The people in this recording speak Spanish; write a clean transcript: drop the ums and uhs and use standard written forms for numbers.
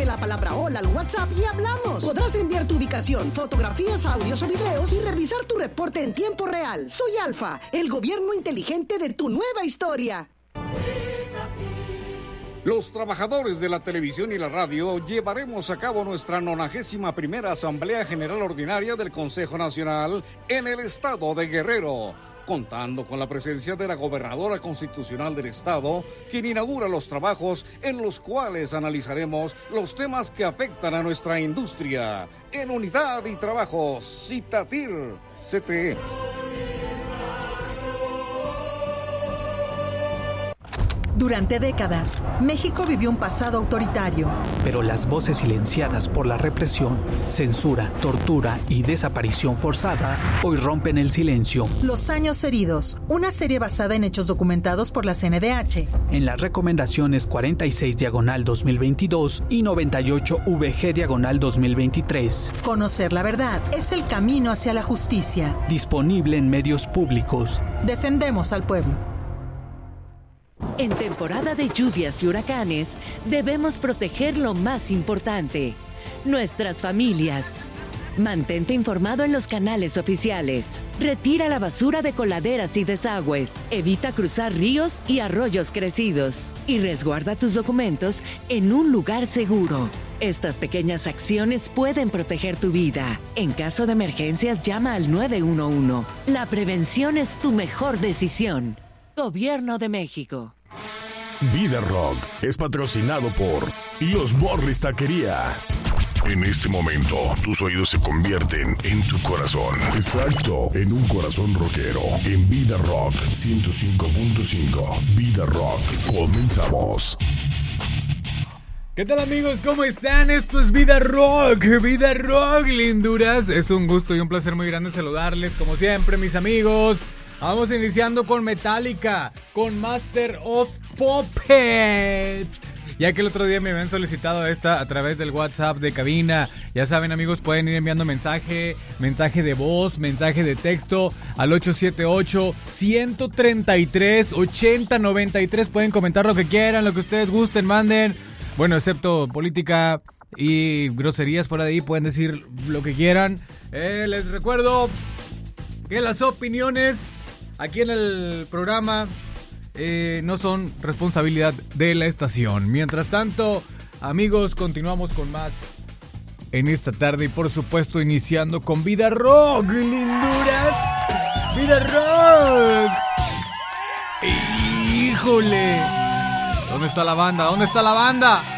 la palabra hola al WhatsApp y hablamos. Podrás enviar tu ubicación, fotografías, audios o videos y revisar tu reporte en tiempo real. Soy Alfa, el gobierno inteligente de tu nueva historia. Los trabajadores de la televisión y la radio llevaremos a cabo nuestra 91ª Asamblea General Ordinaria del Consejo Nacional en el estado de Guerrero, contando con la presencia de la gobernadora constitucional del estado, quien inaugura los trabajos en los cuales analizaremos los temas que afectan a nuestra industria. En Unidad y Trabajos, Citatir, CTE. Durante décadas, México vivió un pasado autoritario. Pero las voces silenciadas por la represión, censura, tortura y desaparición forzada hoy rompen el silencio. Los años heridos, una serie basada en hechos documentados por la CNDH. En las recomendaciones 46/2022 y 98/VG/2023. Conocer la verdad es el camino hacia la justicia. Disponible en medios públicos. Defendemos al pueblo. En temporada de lluvias y huracanes, debemos proteger lo más importante, nuestras familias. Mantente informado en los canales oficiales. Retira la basura de coladeras y desagües. Evita cruzar ríos y arroyos crecidos. Y resguarda tus documentos en un lugar seguro. Estas pequeñas acciones pueden proteger tu vida. En caso de emergencias, llama al 911. La prevención es tu mejor decisión. Gobierno de México. Vida Rock es patrocinado por Los Morris Taquería. En este momento, tus oídos se convierten en tu corazón. Exacto, en un corazón rockero. En Vida Rock 105.5. Vida Rock. Comenzamos. ¿Qué tal, amigos? ¿Cómo están? Esto es Vida Rock, linduras. Es un gusto y un placer muy grande saludarles, como siempre, mis amigos. Vamos iniciando con Metallica, con Master of Puppets. Ya que el otro día me habían solicitado esta a través del WhatsApp de cabina. Ya saben, amigos, pueden ir enviando mensaje de voz, mensaje de texto al 878-133-8093. Pueden comentar lo que quieran, lo que ustedes gusten, manden. Bueno, excepto política y groserías, fuera de ahí pueden decir lo que quieran. Les recuerdo que las opiniones aquí en el programa no son responsabilidad de la estación. Mientras tanto, amigos, continuamos con más en esta tarde y por supuesto iniciando con Vida Rock, linduras. Vida Rock. ¡Híjole! ¿Dónde está la banda? ¿Dónde está la banda?